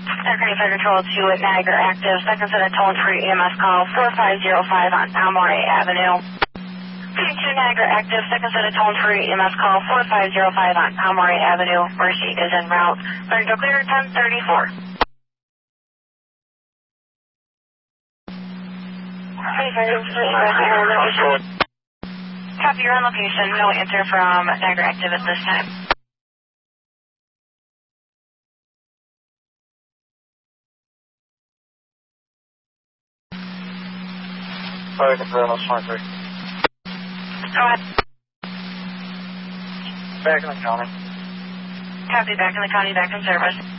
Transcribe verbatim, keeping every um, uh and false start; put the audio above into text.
Secretary Fire Control two at Niagara Active, second set of tone for E M S call four five zero five on Palmore Avenue. P two Niagara Active, second set of tone for E M S call four five zero five on Palmore Avenue. Mercy is en route. Clear to clear ten thirty-four. Copy, you're on location. No answer from Niagara Active at this time. Fire Control, that's fine, three. Go ahead. Back in the county. Copy, back in the county, back in service.